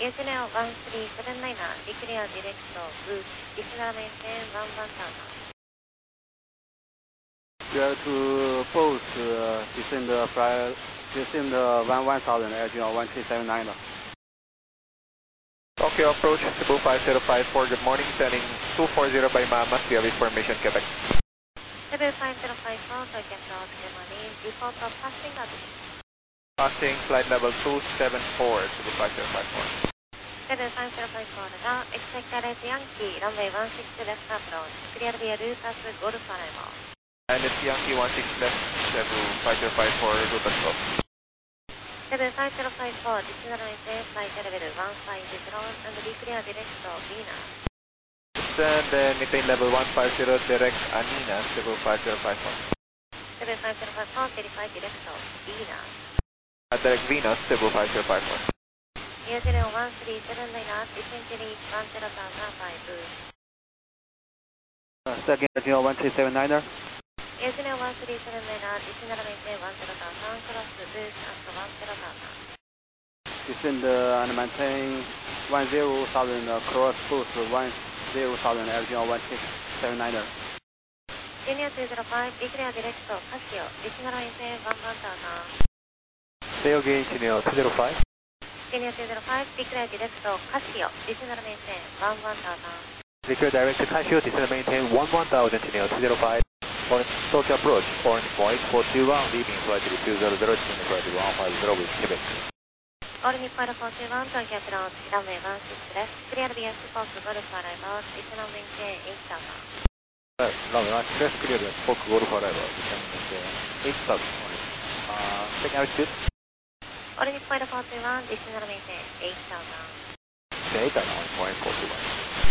Airchannel 1379, declare direct boost, additional maintain 11,000. Clear to both descend 1000, Airchannel 1379. Tokyo approach, Cebu 5054, good morning, sending 240 by Mama, you have information, Quebec. Cebu 5054, Tokyo approach, good morning, report of passing altitude. Passing flight level 274, Cebu 5054. Cebu 5054 が expected Yankee, runway 16 left approach, clear via Lucas Golf Arrival. And it's Yankee 16 left, Cebu 5054, Lucas Golf. Cebu 5054, additional maintain flight level 150 and declare direct Venus. Descend maintain level 150 direct Anina, Cebu 5054. Cebu 5054, verify direct Venus. Direct Venus, Cebu 5054. Airchannel 1379, essentially 10,000 by boost. Second Airchannel 1379. Airchannel 1379, additional maintain 10,000, cross boost at 10,000. Descend and maintain 10,000, cross boost 10,000, Airchannel 1379. Senior 205, declare direct Casio, additional maintain 11,000. Say again, Senior 205. Senior 205, declare direct Casio, additional maintain 11,000. Declare direct Casio, descend maintain 11,000, Senior 205. Orange Tokyo approach, Orange Voice 421, leaving flight 200, descending flight 150 with Quebec. Orange Flight 421, Tokyo approach, runway 16 left, clear via Spoke Golf Arrival, additional maintain 8,000. Runway 16 left, clear via Spoke Golf Arrival, descending maintain 8,000. Second altitude. Orange Flight 421, additional maintain 8,000. 8,000, Orange 421.